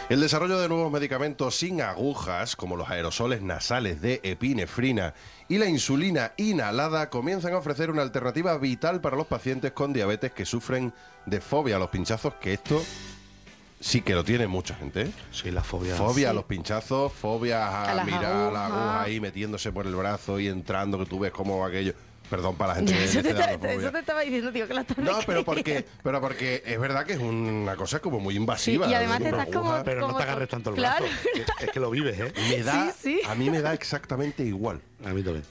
El desarrollo de nuevos medicamentos sin agujas, como los aerosoles nasales de epinefrina y la insulina inhalada, comienzan a ofrecer una alternativa vital para los pacientes con diabetes que sufren de fobia a los pinchazos, que esto sí que lo tiene mucha gente, ¿eh? Sí, la fobia. Fobia a Sí. los pinchazos, fobia a las mirar a la agujas. aguja ahí metiéndose por el brazo y entrando, que tú ves como aquello. Perdón para la gente que Eso le te, da fobia. eso te estaba diciendo, tío, que la estás No, pero describiendo. porque es verdad que es una cosa como muy Sí, invasiva. y además te una estás como... aguja. Pero no como te agarres tanto el claro. brazo. Es que lo vives, ¿eh? Me da, Sí, sí. A mí me da exactamente igual. A mí también.